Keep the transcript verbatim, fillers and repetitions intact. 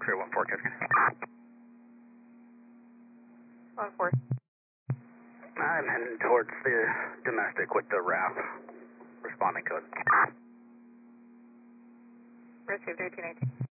X-ray one four, Kevin. one four. I'm heading towards the domestic with the R A F. Responding code. Received eighteen eighteen.